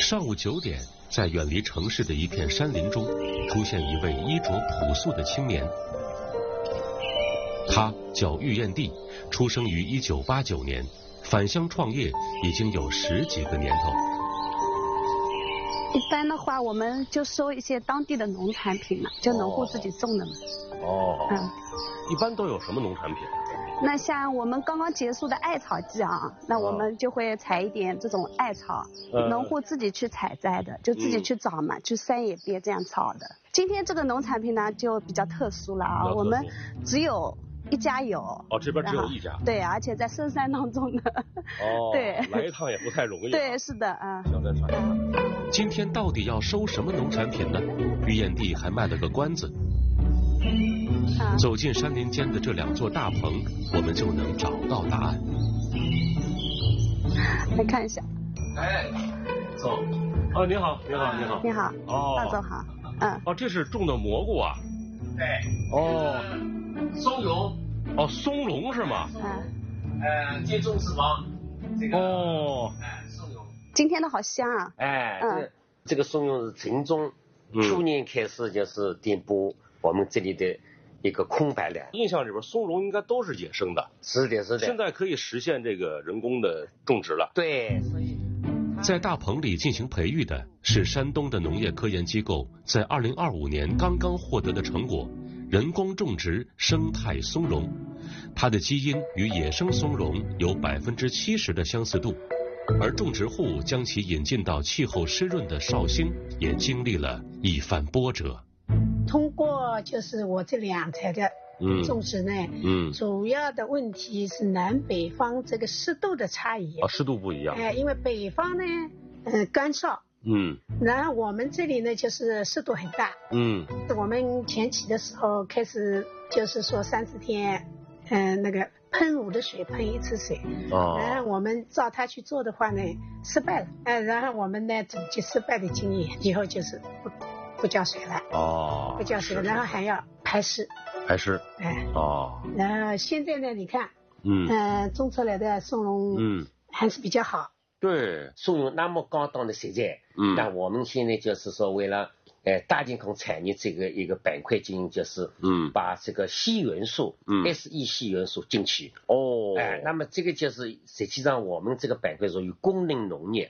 上午9点，在远离城市的一片山林中，出现一位衣着朴素的青年。他叫喻彦娣，出生于1989年，返乡创业已经有10几个年头。 一般的话，我们就收一些当地的农产品嘛，就农户自己种的嘛。 一般都有什么农产品？ 那像我们刚刚结束的艾草季啊，那我们就会采一点这种艾草，农户自己去采摘的，就自己去找嘛，去山野边这样找的。今天这个农产品呢就比较特殊了啊，我们只有1家有。 这边只有1家。 对，而且在深山当中的。对。 来一趟也不太容易。 对，是的啊。 行，再尝一尝。 今天到底要收什么农产品呢？喻彦娣还卖了个关子。走进山林间的这2座大棚，我们就能找到答案。 来看一下。 走。你好，你好，你好。 你好。大总好。 这是种的蘑菇啊。 对。松茸。 松茸是吗？ 接种脂肪。这个。松茸。 今天的好香啊。 这个松茸是陈总去年开始就是填补我们这里的一个空白的。 印象里边松茸应该都是野生的。 是的，是的。 现在可以实现这个人工的种植了。 对，所以在大棚里进行培育的是山东的农业科研机构在2025年刚刚获得的成果——人工种植生态松茸。它的基因与野生松茸有70%的相似度，而种植户将其引进到气候湿润的绍兴，也经历了一番波折。 通过就是我这2材的种植呢，主要的问题是南北方这个湿度的差异。 湿度不一样。 因为北方呢，干燥。然后我们这里呢，就是湿度很大。我们前期的时候开始就是说30天，那个喷雾的水喷1次水。然后我们照它去做的话呢，失败了。然后我们呢总结失败的经验，以后就是不浇水了。不浇水了，然后还要排湿。然后现在呢，你看，种出来的松茸，还是比较好。 对，松茸那么高档的食材，那我们现在就是说为了大健康产业这个一个板块经营，就是把这个硒元素，SE 硒元素进去。那么这个就是实际上我们这个板块属于功能农业。